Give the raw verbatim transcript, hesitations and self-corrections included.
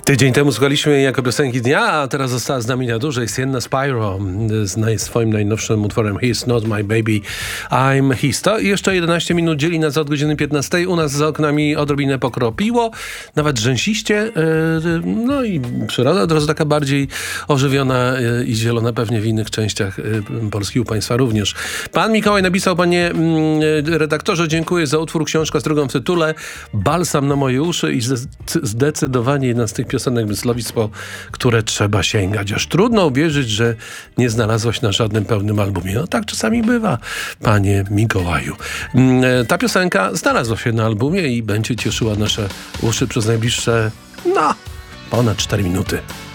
Tydzień temu słuchaliśmy jej jako piosenki dnia, a teraz została z nami na dłużej Sienna Spyro z naj, swoim najnowszym utworem He's Not My Baby, I'm His. To i jeszcze jedenaście minut dzieli nas od godziny piętnastej. U nas za oknami odrobinę pokropiło, nawet rzęsiście. Yy, no i przyroda od razu taka bardziej ożywiona yy, i zielona pewnie w innych częściach yy, Polski u Państwa również. Pan Mikołaj napisał: panie yy, redaktorze, dziękuję za utwór, książka z drugą w tytule, balsam na moje uszy i zdecydowanie jedna z tych piosenek myslowic, po które trzeba sięgać. Aż trudno uwierzyć, że nie znalazłaś na żadnym pełnym albumie. No tak czasami bywa, panie Mikołaju. Ta piosenka znalazła się na albumie i będzie cieszyła nasze uszy przez najbliższe, no, ponad cztery minuty.